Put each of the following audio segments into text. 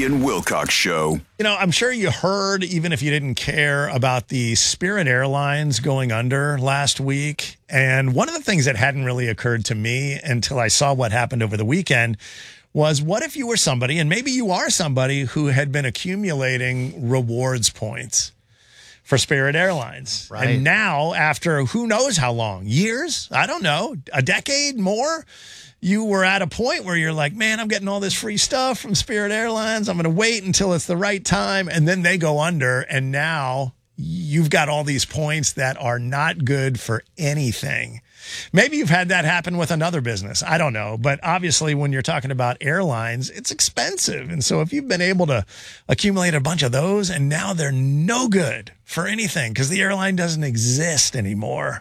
and Wilcox Show. You know, I'm sure you heard, even if you didn't care, about the Spirit Airlines going under last week. And one of the things that hadn't really occurred to me until I saw what happened over the weekend was, what if you were somebody, and maybe you are somebody, who had been accumulating rewards points for Spirit Airlines. Right. And now, after who knows how long, years, I don't know, a decade more, you were at a point where you're like, man, I'm getting all this free stuff from Spirit Airlines. I'm going to wait until it's the right time. And then they go under. And now you've got all these points that are not good for anything. Maybe you've had that happen with another business. I don't know. But obviously, when you're talking about airlines, it's expensive. And so if you've been able to accumulate a bunch of those and now they're no good for anything because the airline doesn't exist anymore.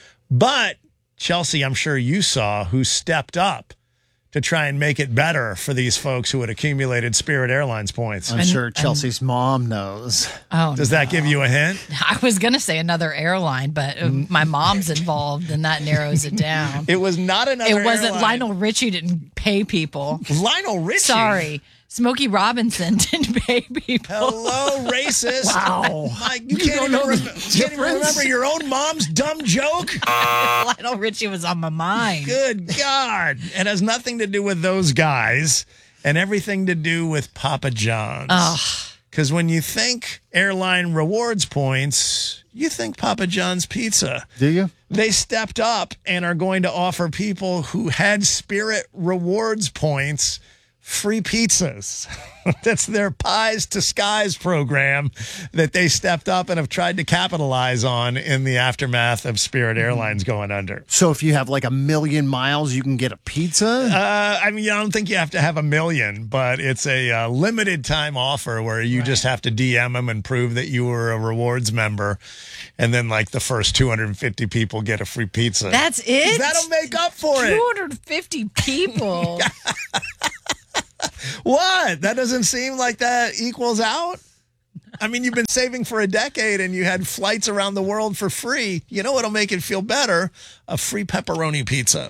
But Chelsea, I'm sure you saw, who stepped up to try and make it better for these folks who had accumulated Spirit Airlines points. I'm sure Chelsea's mom knows. Oh, Does that give you a hint? I was going to say another airline, but my mom's involved, and that narrows it down. It was not another It wasn't. airline. Lionel Richie didn't pay people. Lionel Richie? Sorry. Smokey Robinson didn't pay people. Hello, racist. Wow. Like, you can't even remember your own mom's dumb joke? Lionel Richie was on my mind. Good God. It has nothing to do with those guys and everything to do with Papa John's. Because when you think airline rewards points, you think Papa John's Pizza. Do you? They stepped up and are going to offer people who had Spirit rewards points free pizzas. That's their Pies to Skies program that they stepped up and have tried to capitalize on in the aftermath of Spirit Airlines going under. So if you have like 1 million miles, you can get a pizza? I mean, I don't think you have to have 1 million, but it's a limited time offer where you just have to DM them and prove that you were a rewards member. And then like the first 250 people get a free pizza. That's it? That'll make up for it. 250 people. What? That doesn't seem like that equals out? I mean, you've been saving for a decade and you had flights around the world for free. You know what'll make it feel better? A free pepperoni pizza.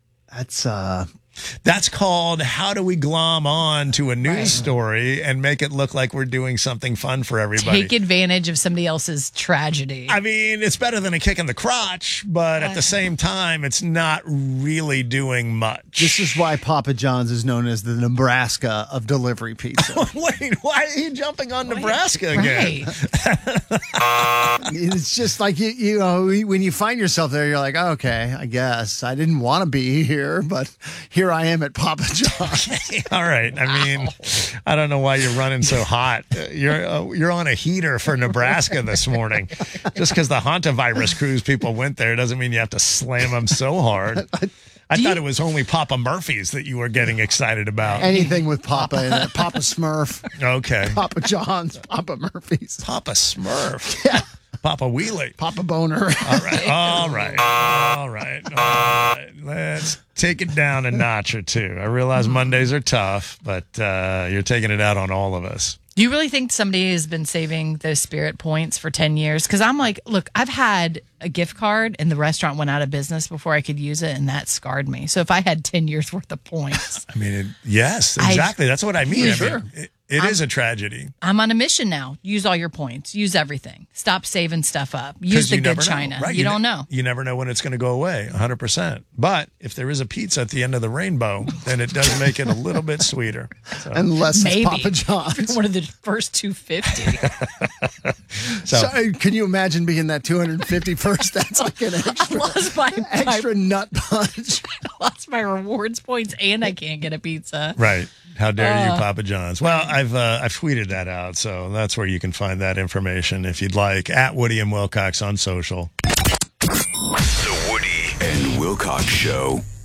That's called How Do We Glom On to a News Story and Make It Look Like We're Doing Something Fun for Everybody. Take advantage of somebody else's tragedy. I mean, it's better than a kick in the crotch, but at the same time, it's not really doing much. This is why Papa John's is known as the Nebraska of delivery pizza. Wait, why are you jumping on Nebraska again? Right. It's just like, you know, when you find yourself there, you're like, okay, I guess I didn't want to be here, but here I am at Papa John's. All right. I mean, I don't know why you're running so hot. You're on a heater for Nebraska this morning. Just because the hantavirus cruise people went there doesn't mean you have to slam them so hard. I thought it was only Papa Murphy's that you were getting excited about. Anything with Papa in it. Papa Smurf. Okay. Papa John's. Papa Murphy's. Papa Smurf. Yeah. Papa Wheelie. Papa Boner. All right. Let's take it down a notch or two. I realize Mondays are tough, but you're taking it out on all of us. Do you really think somebody has been saving those Spirit points for 10 years? Because I'm like, look, I've had a gift card and the restaurant went out of business before I could use it, and that scarred me. So if I had 10 years worth of points. I mean, yes, exactly. That's what I mean. Yeah, I sure. mean, it is a tragedy. I'm on a mission now. Use all your points. Use everything. Stop saving stuff up. Use the you good never know. china. Right. You don't know. You never know when it's going to go away, 100%. But if there is a pizza at the end of the rainbow, then it does make it a little bit sweeter. So, Unless Maybe. it's Papa John's. One of the first 250. So, can you imagine being that 251st? That's like an extra nut punch. I lost my rewards points and I can't get a pizza. right. How dare you, Papa John's? Well, I've tweeted that out, so that's where you can find that information if you'd like. At Woody and Wilcox on social. The Woody and Wilcox Show.